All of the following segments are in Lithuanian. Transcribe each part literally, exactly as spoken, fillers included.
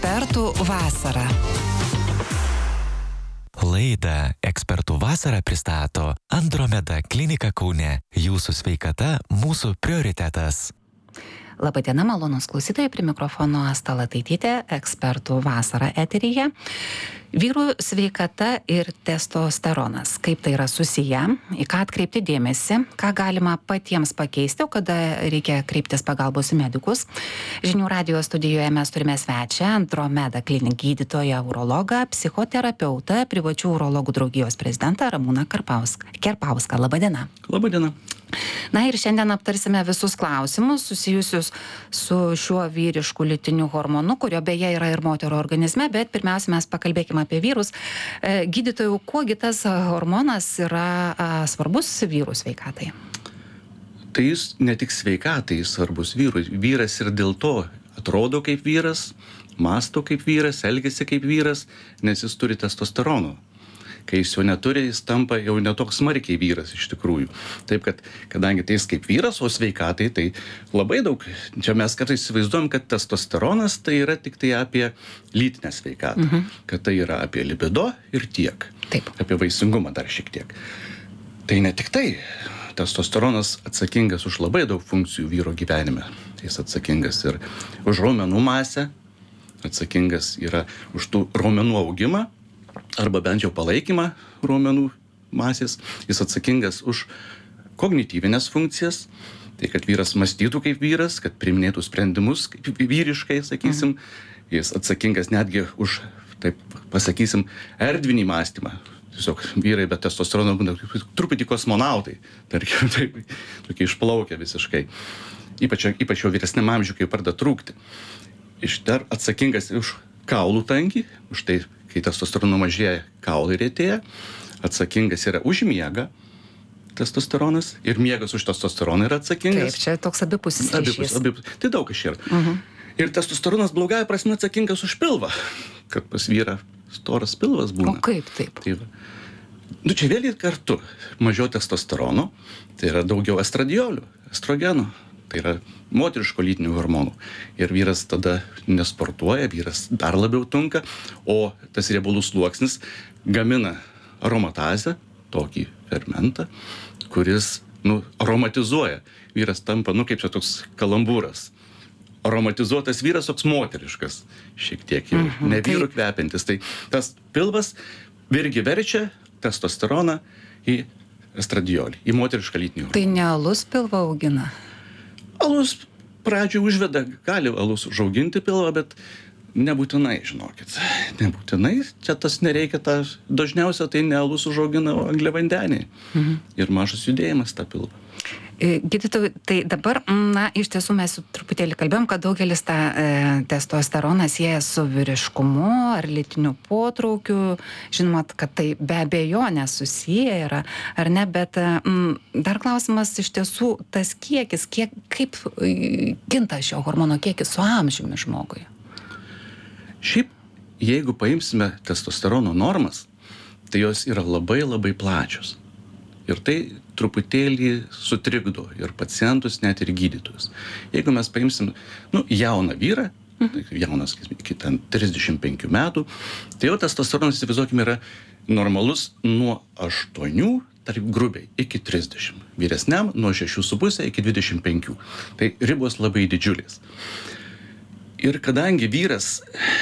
Ekspertų vasara. Laidą Ekspertų vasara pristato Andromeda klinika Kaune. Jūsų sveikata – mūsų prioritetas. Labadiena, malonus klausytojai, prie mikrofono Asta Lataitytė, Ekspertų vasara eteryje. Vyrų sveikata ir testosteronas. Kaip tai yra susiję, į ką atkreipti dėmesį, ką galima patiems pakeisti, o kada reikia kreiptis pagalbos į medikus. Žinių radijo studijoje mes turime svečią, Andromeda klinik gydytoją urologą, psichoterapeutą, privačių urologų draugijos prezidentą Ramūną Kerpauską. Kerpauską. Labadiena. Labadiena. Na ir šiandien aptarsime visus klausimus susijusius su šiuo vyrišku lytiniu hormonu, kurio beje yra ir moterų organizme, bet pirmiausia mes pakalbėkime apie vyrus. Gydytojų, kuogi tas hormonas yra svarbus vyrų sveikatai? Tai jis ne tik sveikatai svarbus vyrui. Vyras ir dėl to atrodo kaip vyras, mąsto kaip vyras, elgiasi kaip vyras, nes jis turi testosterono. Kai jis jo neturi, jis tampa jau netoks smarkiai vyras iš tikrųjų. Taip, kad kadangi tai jis kaip vyras, o sveikatai, tai labai daug. Čia mes kartais įsivaizduojam, kad testosteronas tai yra tik tai apie lytinę sveikatą. Mhm. Kad tai yra apie libido ir tiek. Taip. Apie vaisingumą dar šiek tiek. Tai ne tik tai. Testosteronas atsakingas už labai daug funkcijų vyro gyvenime. Jis atsakingas ir už raumenų masę, atsakingas yra už tų raumenų augimą, arba bent jau palaikymą raumenų masės. Jis atsakingas už kognityvinės funkcijas, tai kad vyras mąstytų kaip vyras, kad priiminėtų sprendimus kaip vyriškai, sakysim. Mhm. Jis atsakingas netgi už, taip pasakysim, erdvinį mąstymą. Tiesiog vyrai be testosterono būna truputį kosmonautai, tarkim, taip, tokie išplaukia visiškai. Ypač, ypač jau vyresniam amžiui, kai pradeda trūkti. Iš dar atsakingas už kaulų tankį, už tai, kai testosterono mažėja, kaulai retėja. Atsakingas yra už miegą testosteronas ir miegas už testosteroną yra atsakingas. Taip, čia toks abipusis ryšys. Abipus, abipus. Tai daug iš yra. Mhm. Ir testosteronas blogąja prasme atsakingas už pilvą, kad pas vyrą storas pilvas būna. O kaip taip? Tai va. Nu, čia vėlgi kartu mažiau testosterono, tai yra daugiau estradiolių, estrogenų. Tai yra moteriško lytinių hormonų. Ir vyras tada nesportuoja, vyras dar labiau tunka, o tas riebalų sluoksnis gamina aromatazę, tokį fermentą, kuris, nu, aromatizuoja. Vyras tampa, nu, kaip čia toks kalambūras. Aromatizuotas vyras toks moteriškas, šiek tiek jau, mhm, ne vyrų tai kvepiantis. Tai tas pilvas irgi verčia testosteroną į estradiolį, į moterišką lytinį hormoną. Tai ne alus pilvą augina? Alus pradžioj užveda, gali alus užauginti pilvą, bet nebūtinai, žinokit. Nebūtinai, čia tas nereikia, ta, dažniausia tai ne alus užaugina, o angliavandeniai. Mhm. Ir mažas judėjimas tą pilvą. Gydytojai, tai dabar, na, iš tiesų mes truputėlį kalbėjom, kad daugelis tą e, testosteroną sieja su vyriškumu ar lytiniu potraukiu. Žinoma, kad tai be abejonės susiję yra, ar ne, bet m, dar klausimas iš tiesų tas kiekis, kiek, kaip kinta šio hormono kiekis su amžiumi žmogui? Šiaip, jeigu paimsime testosterono normas, tai jos yra labai labai plačios. Ir tai truputėlį sutrikdo ir pacientus, net ir gydytojus. Jeigu mes paimsim, nu, jauną vyrą, mhm, jaunas iki ten trisdešimt penkių metų, tai jau testosteronas, įsivaizduokime, yra normalus nuo aštuonių, tarp grubiai, iki trisdešimt. Vyresniam nuo šešių su puse iki dvidešimt penkių. Tai ribos labai didžiulės. Ir kadangi vyras,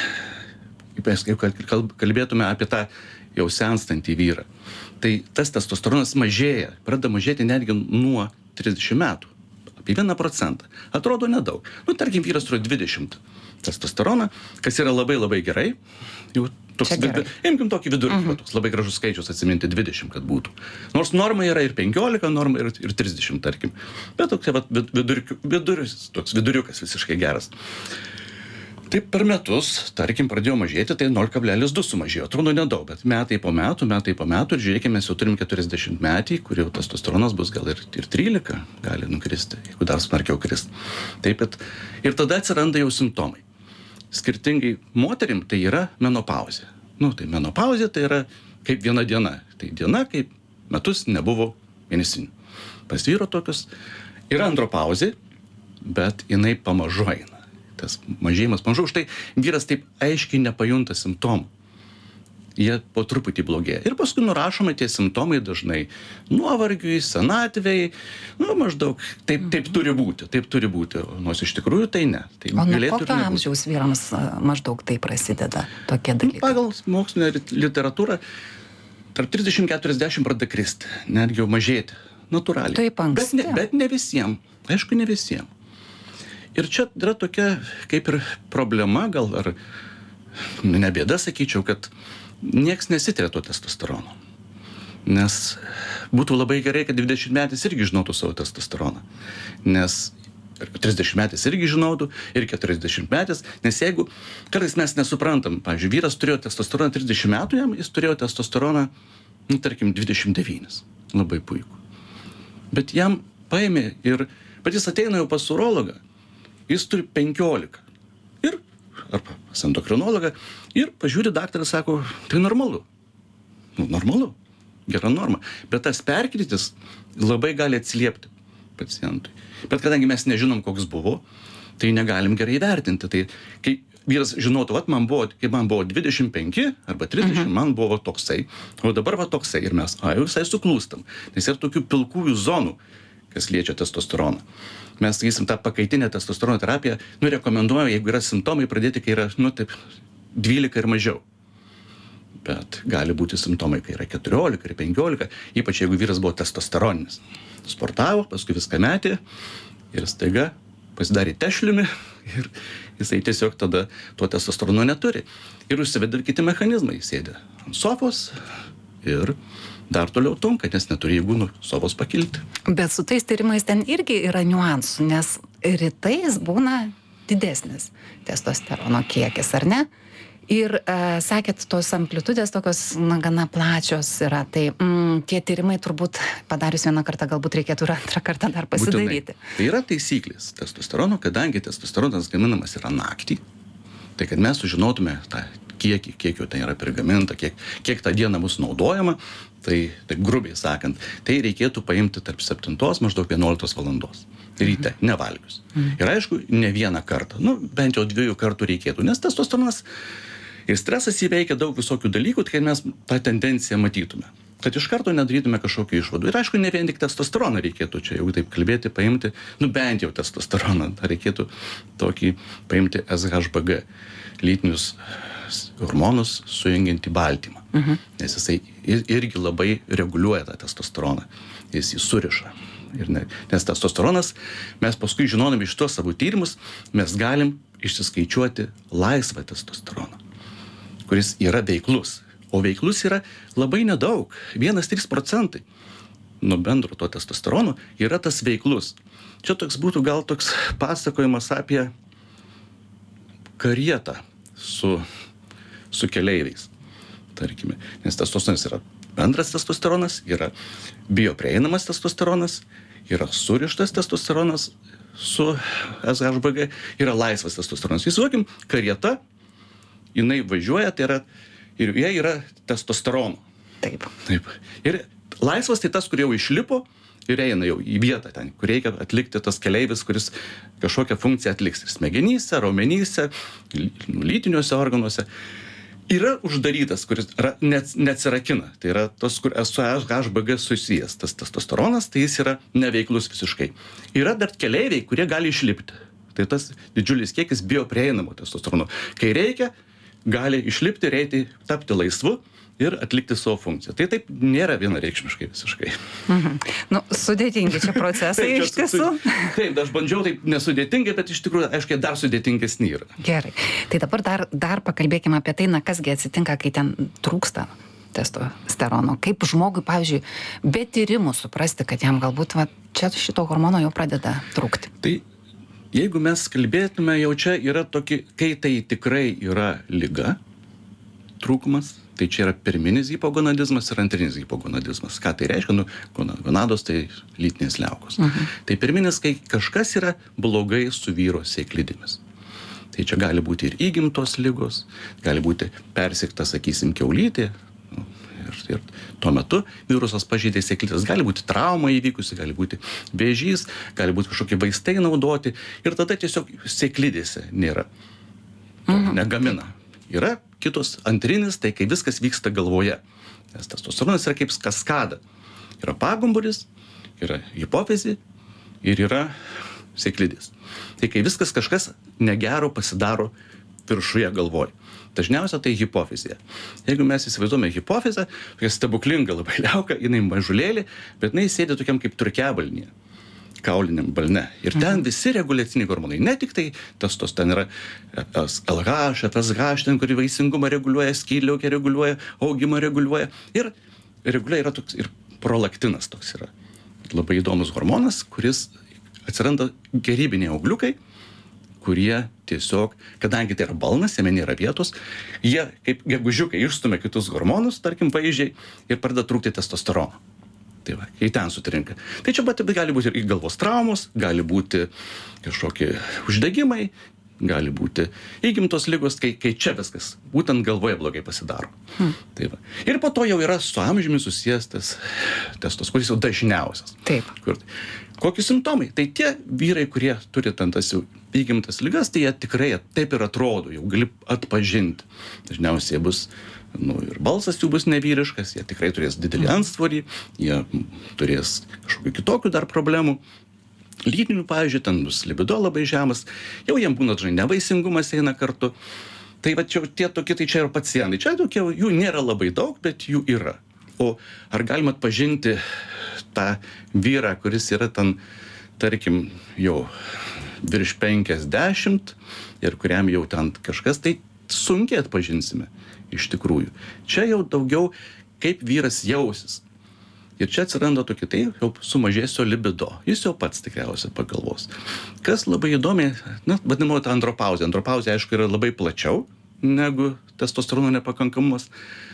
jeigu kalbėtume apie tą jau senstantį vyrą, tai tas testosteronas mažėja, pradeda mažėti netgi nuo trisdešimt metų. Apie vieną procentą. Atrodo nedaug. Nu, tarkim, vyras turi dvidešimt testosteroną, kas yra labai labai gerai. Jau toks, vid... imkim tokį vidurkį, uh-huh, toks labai gražus skaičius atsiminti dvidešimt, kad būtų. Nors norma yra ir penkiolika, norma yra ir trisdešimt, tarkim. Bet toks viduriukas, vidurius, toks viduriukas visiškai geras. Taip per metus, tarkim, pradėjo mažėti, tai nol kablelis du sumažėjo. Atrodo nedaug, bet metai po metų, metai po metų, ir žiūrėkime, mes jau turim keturiasdešimt metį, kur jau testosteronas bus gal ir, ir trylika, gali nukristi, jeigu dar smarkiau kristi. Taip, bet ir tada atsiranda jau simptomai. Skirtingai moterim tai yra menopauzė. Nu, tai menopauzė tai yra kaip viena diena. Tai diena, kaip metus nebuvo mėnesinių. Pas vyro tokios yra andropauzė, bet jinai pamažu eina. tas mažėjimas pamažu. Už tai vyras taip aiškiai nepajunta simptomų. Jie po truputį blogėja. Ir paskui nurašoma tie simptomai dažnai nuovargiui, senatvei, nu maždaug taip, taip turi būti, taip turi būti, nors iš tikrųjų tai ne. Tai o nuo kokio amžiaus vyrams maždaug tai prasideda, tokie dalykai? Pagal mokslinę literatūrą tarp trisdešimt keturiasdešimt pradeda kristi, netgi jau mažėti, natūraliai. Taip anksti. Bet ne, bet ne visiems, aišku, ne visiems. Ir čia yra tokia kaip ir problema, gal ar ne bėda, sakyčiau, kad nieks nesitiria to testosterono. Nes būtų labai gerai, kad dvidešimtmetis irgi žinotų savo testosteroną. Nes trisdešimtmetis irgi žinotų ir keturiasdešimtmetis, nes jeigu kartais mes nesuprantam, pavyzdžiui, vyras turėjo testosteroną trisdešimt metų, jam jis turėjo testosteroną, nu, tarkim, dvidešimt devynis. Labai puiku. Bet jam paėmė ir patys ateina jau pas urologą, jis turi penkiolika. Ir arba pas endokrinologą ir pažiūri, daktaras sako, tai normalu. Nu, normalu, gera norma. Bet tas perkritis labai gali atsiliepti pacientui. Bet kadangi mes nežinom, koks buvo, tai negalim gerai vertinti. Tai kai vyras žinotų, vat man buvo, kai man buvo dvidešimt penki arba trisdešimt, mhm. man buvo toksai, o dabar va toksai. Ir mes, a, jau visai suklūstam. Nes yra tokių pilkųjų zonų, kas liečia testosteroną. Mes, sakysim, tą pakaitinę testosterono terapiją, nu, rekomenduoju, jeigu yra simptomai, pradėti, kai yra, nu, taip, dvylika ir mažiau. Bet gali būti simptomai, kai yra keturiolika ir penkiolika, ypač jeigu vyras buvo testosteroninis. Sportavo, paskui viską metė ir staiga pasidarė tešliumi ir jisai tiesiog tada to testosterono neturi. Ir užsiveda ir kiti mechanizmai. Sėdė ant sofos ir dar toliau tunka, nes neturi jėgų nuo sofos pakilti. Bet su tais tyrimais ten irgi yra niuansų, nes rytais būna didesnis testosterono kiekis, ar ne? Ir e, sakėt, tos amplitudės tokios, na, gana plačios yra, tai mm, tie tyrimai turbūt padarius vieną kartą, galbūt reikėtų ir antrą kartą dar pasidaryti. Būtinai. Tai yra taisyklės testosterono, kadangi testosteronas gaminamas yra naktį, tai kad mes sužinotume tą kiekį, kiek jau tai yra prigaminta, kiek, kiek tą dieną bus naudojama, tai taip grubiai sakant, tai reikėtų paimti tarp septintos maždaug vienuoliktos valandos ryte, mhm. nevalgius. Mhm. Ir aišku, ne vieną kartą, nu, bent jau dviejų kartų reikėtų, nes testosteronas ir stresas įveikia daug visokių dalykų, tai kad mes tą tendenciją matytume. Kad iš karto nedarytume kažkokių išvadų. Ir aišku, ne vien tik testosteroną reikėtų čia, jeigu taip kalbėti, paimti, nu bent jau testosteroną, reikėtų tokį paimti S H B G, lytinius hormonus sujungiantį baltymą. Mhm. Nes jisai irgi labai reguliuoja tą testosteroną. Jis jį suriša. Ir ne, nes testosteronas, mes paskui žinodami iš tuos savo tyrimus, mes galim išsiskaičiuoti laisvą testosteroną, kuris yra veiklus. O veiklus yra labai nedaug, vienas trys procentai nuo bendro to testosterono yra tas veiklus. Čia toks būtų gal toks pasakojimas apie karietą su, su keleiviais, tarkime. Nes testosteronas yra bendras testosteronas, yra bioprieinamas testosteronas, yra surištas testosteronas su S H B G, yra laisvas testosteronas. Įsivaizduokim, karieta, jinai važiuoja, tai yra, ir jie yra testosterono. Taip. Taip. Ir laisvas tai tas, kur jau išlipo ir eina jau į vietą ten, kur reikia atlikti tas keleivis, kuris kažkokią funkciją atliks ir smegenyse, raumenyse, lytiniuose organuose. Yra uždarytas, kuris neatsirakina. Tai yra tos, kur su H B G susijęs. Tas testosteronas, tai jis yra neveiklus visiškai. Yra dar keleiviai, kurie gali išlipti. Tai tas didžiulis kiekis bioprieinamo testosterono. Kai reikia, gali išlipti, reiti, tapti laisvu ir atlikti savo funkciją. Tai taip nėra vienareikšmiškai visiškai. Mhm. Nu, sudėtingi čia procesai iš tiesų. Taip, aš bandžiau taip nesudėtingai, bet iš tikrųjų, aiškiai, dar sudėtingesni yra. Gerai. Tai dabar dar, dar pakalbėkime apie tai, na, kasgi atsitinka, kai ten trūksta testosterono. Kaip žmogui, pavyzdžiui, be tyrimų suprasti, kad jam galbūt va, čia šito hormono jau pradeda trūkti. Tai jeigu mes kalbėtume, jau čia yra tokie, kai tai tikrai yra liga, trūkumas, tai čia yra pirminis hipogonadizmas ir antrinis hipogonadizmas. Ką tai reiškia? Nu, gonados tai lytinės liaukos. Mhm. Tai pirminis, kai kažkas yra blogai su vyro sėklidėmis. Tai čia gali būti ir įgimtos ligos, gali būti persikta, sakysim, kiaulytė, nu, ir Ir tuo metu virusas pažeidė sėklides. Gali būti trauma įvykusi, gali būti vėžys, gali būti kažkokie vaistai naudoti ir tada tiesiog sėklidėse nėra. Mhm. Negamina. Yra kitos antrinis, tai kai viskas vyksta galvoje. Nes testosteronas yra kaip kaskada. Yra pagumburis, yra hipofizė ir yra sėklidės. Tai kai viskas kažkas negero pasidaro viršuje galvoj. Dažniausiai tai hipofizija. Jeigu mes įsivaizduome hipofizę, tokia stebuklinga labai liauka, jinai mažulėlė, bet jinai sėdi tokiam kaip turkiabalnyje, kauliniam balne. Ir ten mhm. visi reguliaciniai hormonai. Ne tik tai testos, ten yra L H, F S H, ten, kuri vaisingumą reguliuoja, skydliaukę reguliuoja, augimą reguliuoja. Ir reguliuoja yra toks, ir prolaktinas toks yra. Labai įdomus hormonas, kuris atsiranda gerybiniai augliukai, kurie tiesiog, kadangi tai yra balnas, jame nėra vietos, jie kaip gegužiukai išstumia kitus hormonus, tarkim, pavyzdžiai, ir pradeda trūkti testosterono. Tai va, kai ten sutrinka. Tai čia bet gali būti ir galvos traumos, gali būti kažkokie uždegimai, gali būti įgimtos ligos, kai, kai čia viskas būtent galvoje blogai pasidaro. Hmm. Tai va. Ir po to jau yra su amžiumi susijęs tas testos, kuris jau dažniausias. Taip. Kur, kokie simptomai? Tai tie vyrai, kurie turi ten tas jau įgimtas ligas, tai jie tikrai taip ir atrodo, jau gali atpažinti. Dažniausiai bus, nu, ir balsas jų bus nevyriškas, jie tikrai turės didelį antsvorį, jie turės kažkokių kitokių dar problemų. Lytinių, pavyzdžiui, ten bus libido labai žemas, jau jiem būna dažnai nevaisingumas eina kartu. Tai va čia tie tokie, tai čia yra pacientai. Čia tokie, jų nėra labai daug, bet jų yra. O ar galima atpažinti tą vyrą, kuris yra ten, tarkim, jau virš penkiasdešimt ir kuriam jau ten kažkas, tai sunkiai atpažinsime iš tikrųjų. Čia jau daugiau kaip vyras jausis. Ir čia atsiranda tokie, tai jau sumažėsio libido. Jis jau pats tikriausiai pagalvos. Kas labai įdomiai, na, vadinamo ta andropauzė. Andropauzė, aišku, yra labai plačiau negu testosterono nepakankamumas.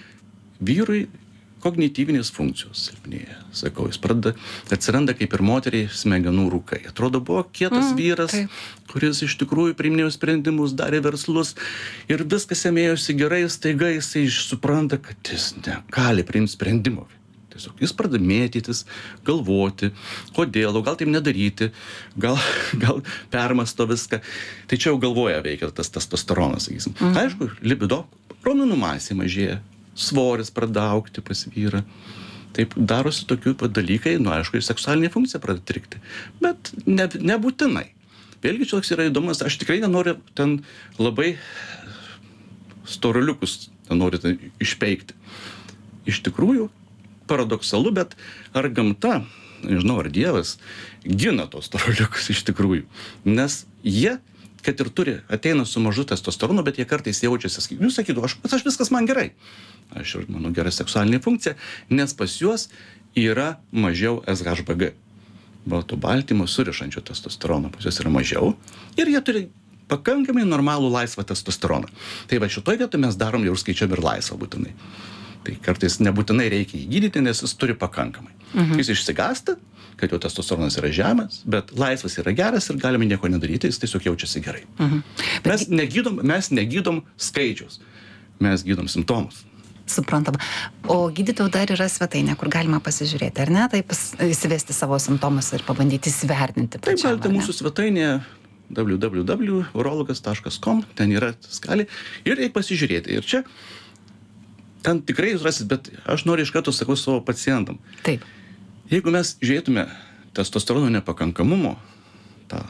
Vyrui kognityvinės funkcijos silpnėja. Sakau, jis pradeda, atsiranda kaip ir moteriai smegenų rūkai. Atrodo, buvo kietas mm, vyras, tai. kuris iš tikrųjų priiminėjo sprendimus, darė verslus ir viskas jam ėjosi gerai, staiga jisai supranta, kad jis negali priimti sprendimo. Tiesiog jis pradeda mėtytis, galvoti, kodėl, gal taip nedaryti, gal, gal permasto viską. Tai čia jau galvoja veikia tas testosteronas, sakysim. Mhm. Aišku, libido, raumenų masė mažėja, svoris pradeda augti pas vyrą. Taip darosi tokių dalykai, nu aišku, ir seksualinė funkcija pradeda trikti. Bet ne, nebūtinai. Vėlgi čia toks yra įdomus, aš tikrai nenoriu ten labai storuliukus noriu ten išpeikti. Iš tikrųjų, paradoksalu, bet ar gamta, nežinau, ar Dievas gina tos storuliukus iš tikrųjų. Nes jie, kad ir turi, ateina su mažu testosteronu, bet jie kartais jaučiasi, jūs sakytų, aš, aš viskas man gerai. Aš ir mano gera seksualinė funkcija, nes pas juos yra mažiau S H B G. Baltų baltymų surišančio testosterono pas juos yra mažiau ir jie turi pakankamai normalų laisvą testosteroną. Tai va šitoj vietoj mes darom jau skaičiam ir laisvą būtinai. Tai kartais nebūtinai reikia jį gydyti, nes jis turi pakankamai. Mhm. Jis išsigąsta, kad jo testosteronas yra žemas, bet laisvas yra geras ir galime nieko nedaryti, jis tiesiog jaučiasi gerai. Mhm. Bet... Mes, negydom, mes negydom skaičius, mes gydom simptomus. Suprantama. O gydytojų dar yra svetainė, kur galima pasižiūrėti, ar ne? Taip įsivesti savo simptomus ir pabandyti įsivertinti. Taip, galite mūsų svetainėje w w w taškas urologas taškas com, ten yra skalė ir reikia pasižiūrėti. Ir čia ten tikrai jūs rasit, bet aš noriu iš karto sakau savo pacientam. Taip. Jeigu mes žiūrėtume testosterono nepakankamumo, tą,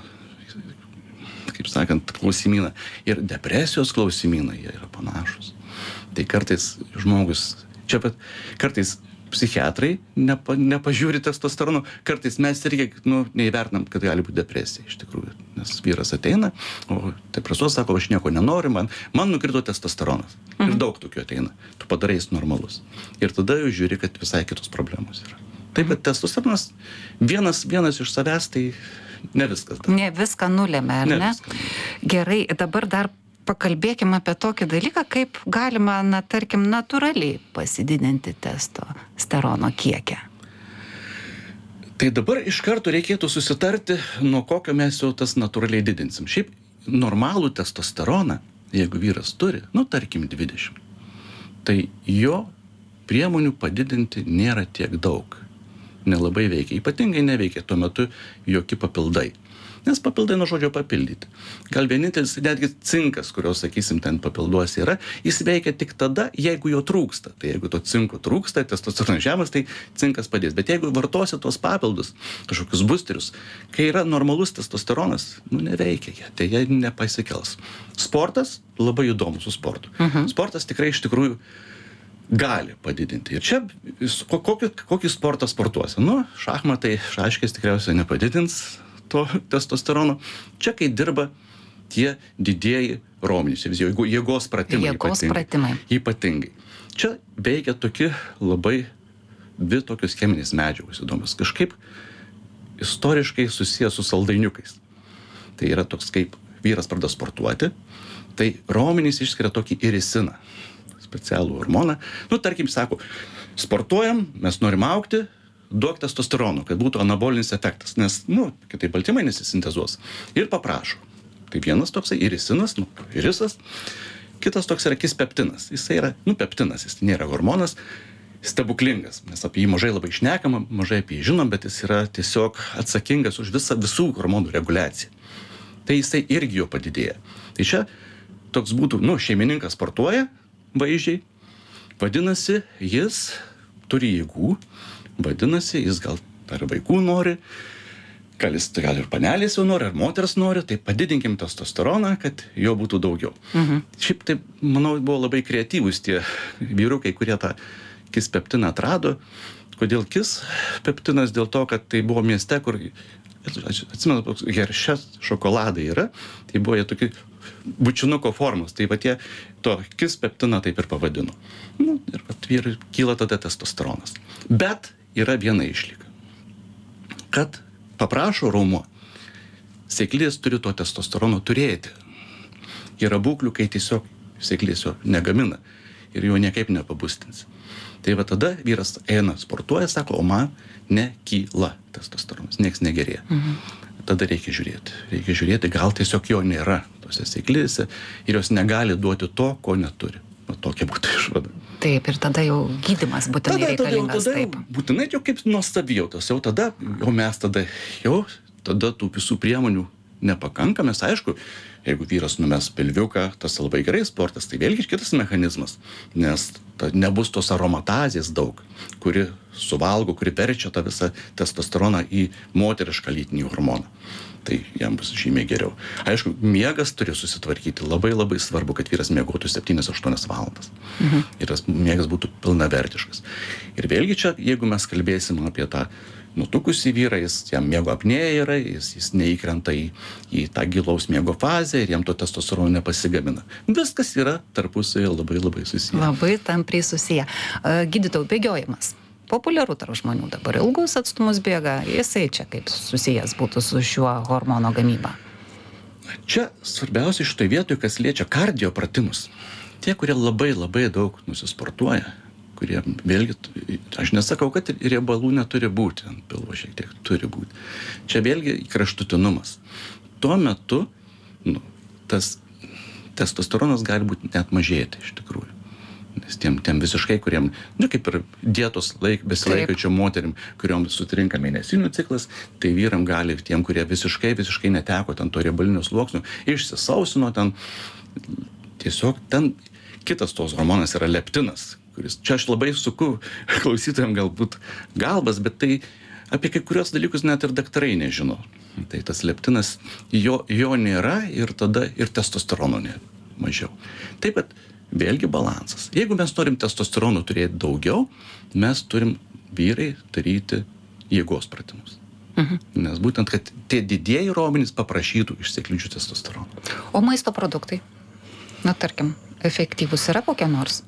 kaip sakant, klausimyną ir depresijos klausimyną, jie yra panašus. Tai kartais žmogus, čia pat, kartais psichiatrai nepa, nepažiūri testosterono, kartais mes irgi nu, neįvertinam, kad gali būti depresija iš tikrųjų. Nes vyras ateina, o depresuos sako, aš nieko nenoriu, man, man nukrito testosteronas. Mhm. Ir daug tokių ateina. Tu padarai jis normalus. Ir tada jau žiūri, kad visai kitos problemos yra. Taip, bet testosteronas vienas, vienas iš savęs, tai ne viskas. Dar. Ne viską nulėmė, ar ne? Ne viską nulėmė. Gerai, dabar dar pakalbėkime apie tokį dalyką, kaip galima, na, tarkim, natūraliai pasididinti testosterono kiekį. Tai dabar iš karto reikėtų susitarti, nuo kokio mes jau tas natūraliai didinsim. Šiaip normalų testosteroną, jeigu vyras turi, nu, tarkim, dvidešimt, tai jo priemonių padidinti nėra tiek daug. Nelabai veikia. Ypatingai neveikia tuo metu jokie papildai. Nes papildai nuo žodžio papildyti. Gal vienintelis netgi cinkas, kurio, sakysim, ten papilduos yra, jis veikia tik tada, jeigu jo trūksta. Tai jeigu to cinko trūksta, testosteronas žemas, tai cinkas padės. Bet jeigu vartosi tos papildus, kažkokius boosterius, kai yra normalus testosteronas, nu neveikia jie, tai jie nepasikels. Sportas labai įdomus su sportu. Mhm. Sportas tikrai iš tikrųjų gali padidinti. Ir čia kokį, kokį sportą sportuosi? Nu, šachmatai, šaškės tikriausiai nepadidins to testosterono. Čia, kai dirba tie didieji raumenys, jeigu jėgos pratimai. Jėgos ypatingai, pratimai. Ypatingai. Čia veikia tokie labai dvi tokios cheminės medžiagos įdomios. Kažkaip istoriškai susijęs su saldainiukais. Tai yra toks, kaip vyras pradeda sportuoti, tai raumenys išskiria tokį irisiną, specialų hormoną. Nu, tarkim, sako, sportuojam, mes norim augti, duok testosterono, kad būtų anabolinis efektas, nes, nu, kitaip baltymai nesisintezuos. Ir paprašo. Tai vienas toksai irisinas, nu, irisas, kitas toks yra kispeptinas. Jisai yra, nu, peptinas, jis nėra hormonas, stebuklingas. Mes apie jį mažai labai šnekam, mažai apie jį žinom, bet jis yra tiesiog atsakingas už visą visų hormonų reguliaciją. Tai jisai irgi jo padidėja. Tai čia toks būtų, nu, šeimininkas sportuoja, vaizdžiai, vadinasi, jis turi jėgų, vadinasi, jis gal ar vaikų nori, gal jis gal ir panelės jau nori, ar moters nori, tai padidinkim testosteroną, kad jo būtų daugiau. Mhm. Šiaip taip, manau, buvo labai kreatyvūs tie vyrukai, kurie tą kispeptiną atrado. Kodėl kispeptinas? Dėl to, kad tai buvo mieste, kur, atsimenu, Hershey's šokoladai yra, tai buvo jie tokie bučinuko formos, tai va tie to kispeptiną taip ir pavadino. Nu, ir vat vyrai kyla tada testosteronas. Bet yra viena išlyga. Kad paprašo raumuo, sėklės turi to testosterono turėti. Yra būklių, kai tiesiog sėklės jo negamina ir jo niekaip nepabustins. Tai va tada vyras eina, sportuoja, sako, o man nekyla testosteronas, nieks negerėja. Mhm. Tada reikia žiūrėti. Reikia žiūrėti, gal tiesiog jo nėra tose sėklėse ir jos negali duoti to, ko neturi. O tokia būtų išvada. Taip, ir tada jau gydymas būtinai tada, reikalingas. Tada, taip. tada būtinai jau kaip nuo savijautos. Jau tada, jau mes tada, jau tada tų visų priemonių nepakanka. Mes, aišku, jeigu vyras numes pilviuką, tas labai gerai sportas, tai vėlgi kitas mechanizmas, nes ta, nebus tos aromatazės daug, kuri suvalgo, kuri verčia tą visą testosteroną į moterišką lytinį hormoną. Tai jam bus žymiai geriau. Aišku, miegas turi susitvarkyti. Labai labai svarbu, kad vyras miegotų septynias aštuonias valandas. Mhm. Ir tas miegas būtų pilnavertiškas. Ir vėlgi čia, jeigu mes kalbėsim apie tą nutukusį vyrą, jis jam miego apnėja yra, jis, jis neįkrenta į, į tą gilaus miego fazę ir jam to testosterono nepasigamina. Viskas yra tarpusavy labai labai susiję. Labai tampriai susiję. Gydytojau, bėgiojimas. Populiaru tarp žmonių dabar ilgus atstumus bėga, jisai čia kaip susijęs būtų su šiuo hormono gamyba. Čia svarbiausia šitoj vietoj, kas liečia kardio pratimus. Tie, kurie labai labai daug nusisportuoja, kurie vėlgi, aš nesakau, kad riebalų neturi būti, ant pilvo šiek tiek turi būti. Čia vėlgi kraštutinumas. Tuo metu nu, tas testosteronas gali būti net mažėti iš tikrųjų. Nes tiem, tiem visiškai, kuriem, nu, kaip ir dietos laik, besilaikančiom moterim, kuriom sutrinka mėnesinių ciklas, tai vyram gali, tiem, kurie visiškai, visiškai neteko ten to riebalinio sluoksnio, išsisausino ten, tiesiog ten kitas tos hormonas yra leptinas, kuris, čia aš labai suku klausytojams galbūt galvas, bet tai apie kai kurios dalykus net ir daktarai nežino. Tai tas leptinas, jo, jo nėra ir tada ir testosterono nėra mažiau. Taip pat vėlgi balansas. Jeigu mes norim testosterono turėti daugiau, mes turim vyrai daryti jėgos pratimus. Mhm. Nes būtent, kad tie didieji raumenys paprašytų iš sėklyčių testosterono. O maisto produktai? Na, tarkim, efektyvus yra kokie nors?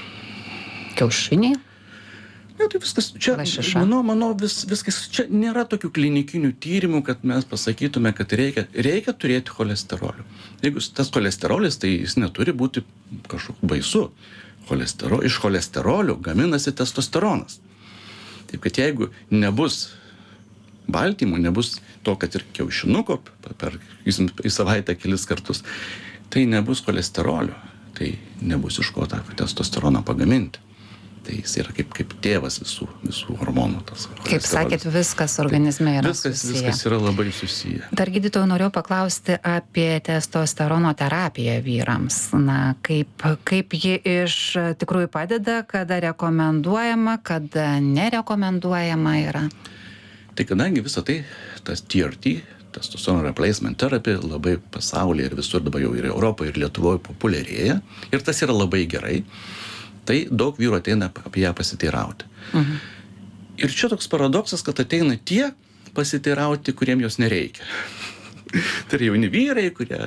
Kiaušiniai? Ne, tai viskas, čia, Lašiša. manau, manau vis, viskas, čia nėra tokių klinikinių tyrimų, kad mes pasakytume, kad reikia, reikia turėti cholesterolio. Jeigu tas cholesterolis, tai jis neturi būti kažkokiu baisu. Cholesterol, iš cholesterolio gaminasi testosteronas. Taip, kad jeigu nebus baltymų, nebus to, kad ir kiaušinuko per į savaitę kelis kartus, tai nebus cholesterolio, tai nebus iš ko tą testosteroną pagaminti. Tai jis yra kaip, kaip tėvas visų, visų hormonų. Tas Kaip sakėt, viskas organizme yra viskas, susiję. Viskas yra labai susiję. Dar gydytojau norėjau paklausti apie testosterono terapiją vyrams. Na, kaip, kaip ji iš tikrųjų padeda, kada rekomenduojama, kada nerekomenduojama yra? Tai kadangi visą tai, tas T R T, testosterone replacement therapy, labai pasaulyje ir visur dabar jau ir Europoje, ir Lietuvoje populiarėja, ir tas yra labai gerai, tai daug vyrų ateina apie ją pasiteirauti. Mhm. Ir čia toks paradoksas, kad ateina tie pasiteirauti, kuriem jos nereikia. Tai yra jauni vyrai, kurie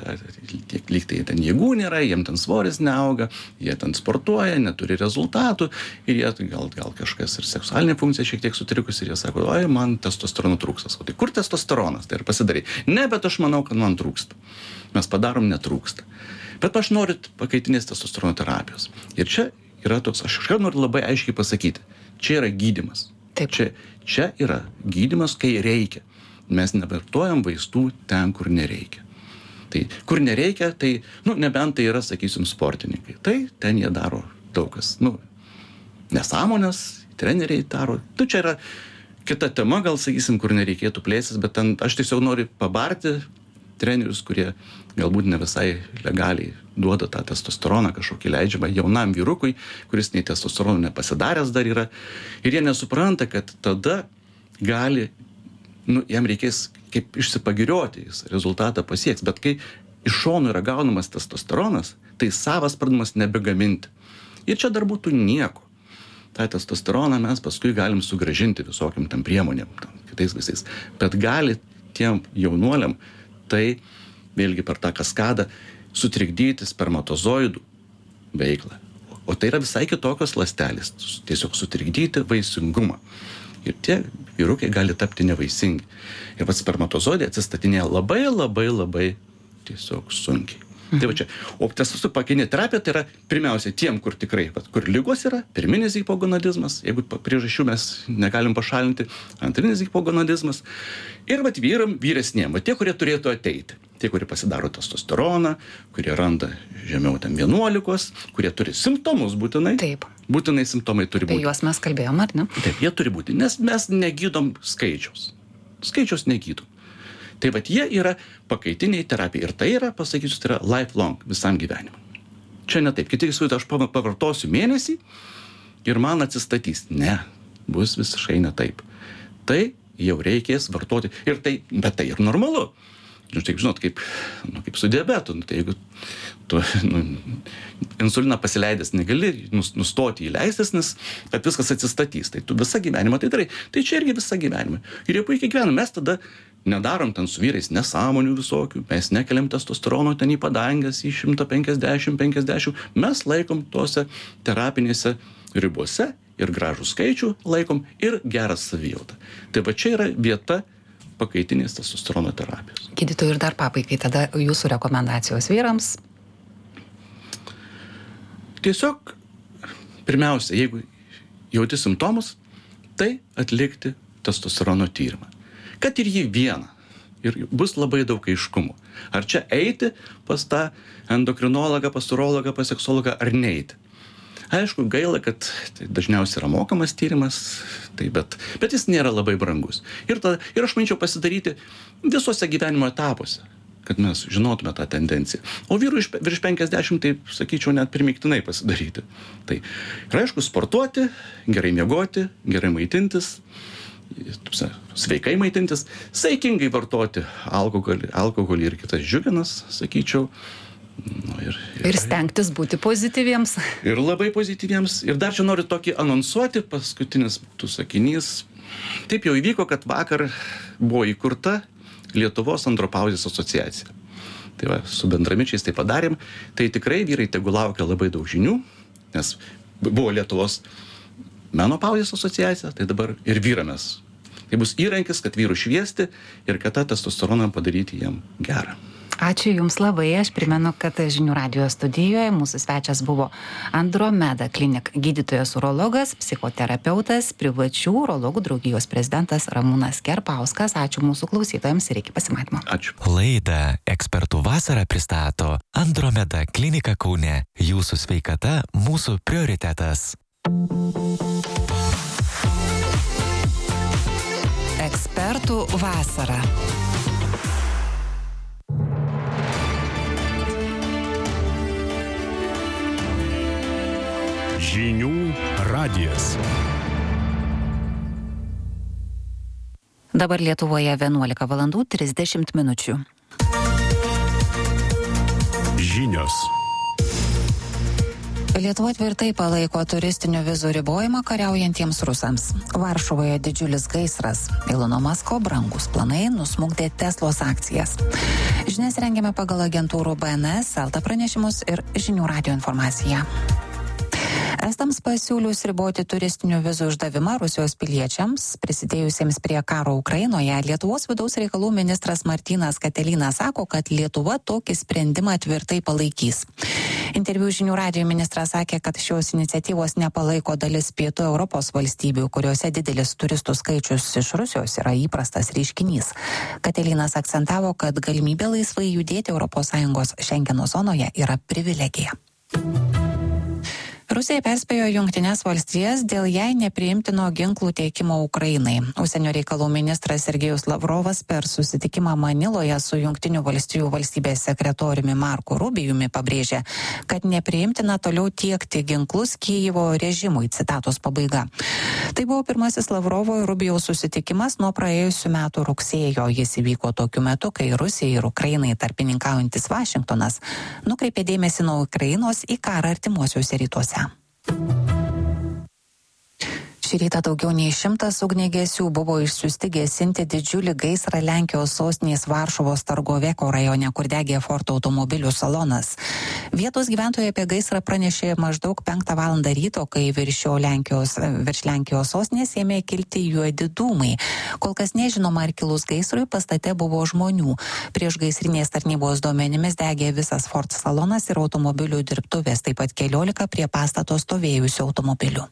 lyg tai ten jėgų nėra, jiem ten svoris neauga, jie ten sportuoja, neturi rezultatų ir jie gal, gal kažkas ir seksualinė funkcija šiek tiek sutrikus ir jie sako, oi, man testosterono trūkstas. O tai kur testosteronas? Tai ir pasidarai. Ne, bet aš manau, kad man trūksta. Mes padarom netrūksta. Bet aš noriu pakaitinės testosterono terapijos. Ir čia yra toks, aš kažką noriu labai aiškiai pasakyti. Čia yra gydymas. Taip. Čia, čia yra gydymas, kai reikia. Mes nevartojam vaistų ten, kur nereikia. Tai kur nereikia, tai, nu, nebent tai yra, sakysim, sportininkai. Tai ten jie daro daug kas, nu, nesąmonės, treneriai daro. Tu čia yra kita tema, gal, sakysim, kur nereikėtų plėsis, bet ten aš tiesiog noriu pabarti trenerius, kurie galbūt ne visai legaliai duoda tą testosteroną kažkokį leidžiamą jaunam vyrukui, kuris nei testosterono nepasidaręs dar yra. Ir jie nesupranta, kad tada gali nu, jam reikės kaip išsipagirioti, jis rezultatą pasieks, bet kai iš šonų yra gaunamas testosteronas, tai savas pradedamas nebegaminti. Ir čia dar būtų nieko. tą testosteroną mes paskui galim sugrąžinti visokiam tam priemonėm, tam, kitais visais. Bet gali tiem jaunuoliam tai, vėlgi per tą kaskadą, sutrikdyti spermatozoidų veiklą. O tai yra visai kitokios ląstelės, tiesiog sutrikdyti vaisingumą. Ir tie vyrukai gali tapti nevaisingi. Ir pats spermatozoidai atsistatinėja labai, labai, labai tiesiog sunkiai. Mhm. Tai va čia. O testosterono pakaitinė terapija tai yra pirmiausia tiem, kur tikrai, vat, kur ligos yra, pirminis hipogonadizmas, jeigu priežasčių mes negalim pašalinti, antrinis hipogonadizmas. Ir vat vyram, vyresniem, vat tie, kurie turėtų ateiti. Tie, kurie pasidaro testosteroną, kurie randa žemiau ten vienuolikos, kurie turi simptomus būtinai. Taip. Būtinai simptomai turi būti. Apie juos mes kalbėjom, ar ne? Taip, jie turi būti, nes mes negydom skaičiaus. Skaičiaus negydom. Tai vat jie yra pakaitiniai terapija. Ir tai yra, pasakysiu, tai yra lifelong, visam gyvenimui. Čia ne taip. Kiti įsivaizduoja, aš pavartosiu mėnesį ir man atsistatys. Ne, bus visiškai ne taip. Tai jau reikės vartoti. Ir tai, bet tai ir normalu. Žinot, taip, žinot, kaip, nu, kaip su diabetu. Nu, tai jeigu tu nu, insuliną pasileidęs negali nustoti įleistis, nes kad viskas atsistatys. Tai tu visą gyvenimą tai darai. Tai čia irgi visą gyvenimą. Ir jie puikiai gyvena. Mes tada nedarom ten su vyrais nesąmonių visokių. Mes nekeliam testosterono ten į padangas, į šimtą penkiasdešimt, penkiasdešimt. Mes laikom tose terapinėse ribose ir gražų skaičių laikom ir gerą savijautą. Tai va čia yra vieta pakaitinės testosterono terapijos. Gydytojai, ir dar pabaigai, tada jūsų rekomendacijos vyrams? Tiesiog, pirmiausia, jeigu jauti simptomus, tai atlikti testosterono tyrimą. Kad ir jį vieną. Ir bus labai daug aiškumų. Ar čia eiti pas tą endokrinologą, pas urologą, pas seksologą, ar neiti. Aišku, gaila, kad tai dažniausiai yra mokamas tyrimas, tai bet, bet jis nėra labai brangus. Ir, ta, ir aš manyčiau pasidaryti visuose gyvenimo etapuose, kad mes žinotume tą tendenciją. O vyrų iš, virš penkiasdešimt, tai sakyčiau, net primiktinai pasidaryti. Tai ir aišku, sportuoti, gerai miegoti, gerai maitintis, sveikai maitintis, saikingai vartoti alkoholį, alkoholį ir kitas džiuginas, sakyčiau. Nu, ir, ir, ir stengtis būti pozityviems. Ir labai pozityviems. Ir dar čia noriu tokį anonsuoti, paskutinis tų sakinys. Taip jau įvyko, kad vakar buvo įkurta Lietuvos andropauzės asociacija. Tai va, su bendramičiais tai padarėm. Tai tikrai vyrai tegu laukia labai daug žinių, nes buvo Lietuvos menopauzės asociacija, tai dabar ir vyramės. Tai bus įrankis, kad vyrų šviesti ir kad tą testosteroną padaryti jiem gerą. Ačiū Jums labai. Aš primenu, kad žinių radijo studijoje mūsų svečias buvo Andromeda Clinic gydytojas urologas, psichoterapeutas, privačių urologų draugijos prezidentas Ramūnas Kerpauskas. Ačiū mūsų klausytojams ir iki pasimatymo. Ačiū. Laidą Ekspertų vasara pristato Andromeda Klinika Kaune. Jūsų sveikata mūsų prioritetas. Ekspertų vasara. Žinių radijas. Dabar Lietuvoje vienuolika valandų trisdešimt minučių. Žinios. Lietuva tvirtai palaiko turistinių vizų ribojimą kariaujantiems rusams. Varšuvoje didžiulis gaisras. Ilono Masko brangus planai nusmukdė Teslos akcijas. Žinias rengiame pagal agentūrų B N S, Elta pranešimus ir Žinių radijo informaciją. Estams pasiūlius riboti turistinių vizų išdavimą Rusijos piliečiams, prisidėjusiems prie karo Ukrainoje, Lietuvos vidaus reikalų ministras Martynas Katelynas sako, kad Lietuva tokį sprendimą tvirtai palaikys. Interviu Žinių radijo ministras sakė, kad šios iniciatyvos nepalaiko dalis pietų Europos valstybių, kuriuose didelis turistų skaičius iš Rusijos yra įprastas reiškinys. Katelynas akcentavo, kad galimybė laisvai judėti Europos Sąjungos Šengeno zonoje yra privilegija. Rusija perspėjo Jungtines valstijas dėl jai nepriimtino ginklų teikimo Ukrainai. Užsienio reikalų ministras Sergejus Lavrovas per susitikimą Maniloje su Jungtinių valstijų valstybės sekretoriumi Marku Rubijumi pabrėžė, kad nepriimtina toliau tiekti ginklus Kijevo režimui, citatos pabaiga. Tai buvo pirmasis Lavrovo ir Rubijaus susitikimas nuo praėjusių metų rugsėjo. Jis įvyko tokiu metu, kai Rusijai ir Ukrainai tarpininkaujantis Vašingtonas nukreipė dėmesį nuo Ukrainos į karą artimuosiuose rytuose. Šį rytą daugiau nei šimtas ugniagesių buvo išsiųsti gesinti didžiulį gaisrą Lenkijos sostinės Varšuvos Targoveko rajone, kur degė Ford automobilių salonas. Vietos gyventojai apie gaisrą pranešė maždaug penktą valandą ryto, kai virš Lenkijos, virš Lenkijos sostinės ėmė kilti juodi dūmai. Kol kas nežinoma, ar kilus gaisrui pastate buvo žmonių. Prieš gaisrinės tarnybos duomenimis degė visas Ford salonas ir automobilių dirbtuvės, taip pat keliolika prie pastato stovėjusių automobilių.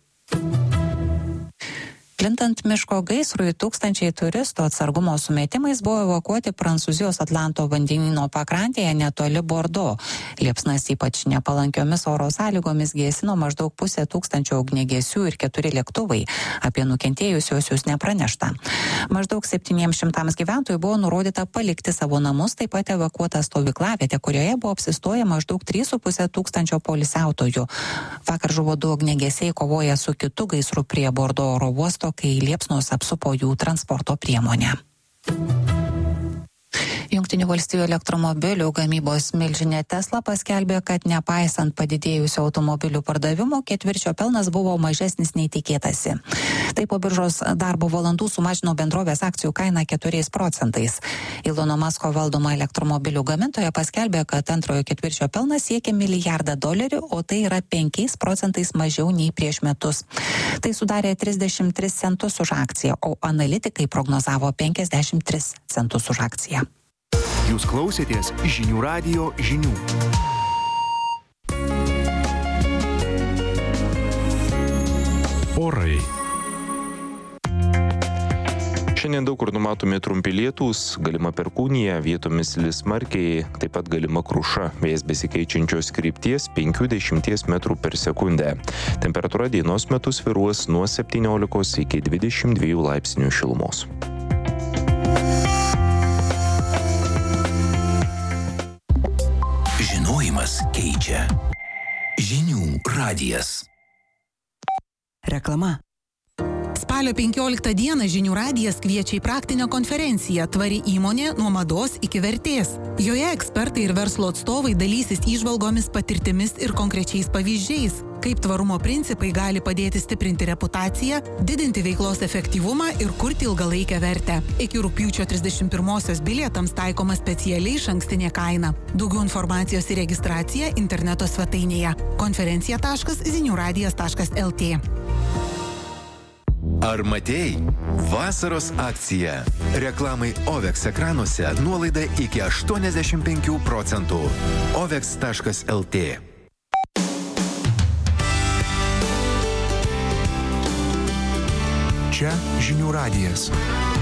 Plintant miško gaisrui, tūkstančiai turistų atsargumo sumetimais buvo evakuoti Prancūzijos Atlanto vandenyno pakrantėje netoli Bordo. Liepsnas ypač nepalankiomis oro sąlygomis gesino maždaug pusę tūkstančio ugniagesių ir keturi lėktuvai. Apie nukentėjusiuosius nepranešta. Maždaug septyniems šimtams gyventojų buvo nurodyta palikti savo namus, taip pat evakuota stovyklavietė, kurioje buvo apsistoję maždaug trys su puse tūkstančio poilsiautojų. Vakar žuvo du ugniagesiai kovoję su kitu gaisru prie Bordo oro uosto, kai liepsnos apsupo jų transporto priemonę. Jungtinių valstijų elektromobilių gamybos milžinė Tesla paskelbė, kad nepaisant padidėjusio automobilių pardavimų, ketvirčio pelnas buvo mažesnis nei tikėtasi. Tai po biržos darbo valandų sumažino bendrovės akcijų kainą keturiais procentais. Ilono Masko valdoma elektromobilių gamintoja paskelbė, kad antrojo ketvirčio pelnas siekia milijardą dolerių, o tai yra penkiais procentais mažiau nei prieš metus. Tai sudarė trisdešimt tris centus už akciją, o analitikai prognozavo penkiasdešimt tris centus už akciją. Jūs klausėtės Žinių radijo žinių. Orai. Šiandien daug kur numatomi trumpi lietūs, galima perkūnija, vietomis lis smarkiai, taip pat galima kruša, vėjas besikeičiančios krypties penkių dešimties metrų per sekundę. Temperatūra dienos metu svyruos nuo septyniolikos iki dvidešimt dviejų laipsnių šilumos. Žinojimas keičia. Žinių radijas. Reklama. Spalio penkioliktą dieną Žinių radijas kviečia į praktinę konferenciją Tvari įmonė nuo mados iki vertės. Joje ekspertai ir verslo atstovai dalysis įžvalgomis, patirtimis ir konkrečiais pavyzdžiais, kaip tvarumo principai gali padėti stiprinti reputaciją, didinti veiklos efektyvumą ir kurti ilgalaikę vertę. Iki rugpjūčio trisdešimt pirmosios bilietams taikoma specialiai išankstinė kaina. Daugiau informacijos ir registracija interneto svetainėje konferencija taškas ziniuradijas taškas el tė. Ar matei? Vasaros akcija. Reklamai Ovex ekranuose nuolaida iki aštuoniasdešimt penkių procentų. ovex taškas el tė. Čia Žinių radijas.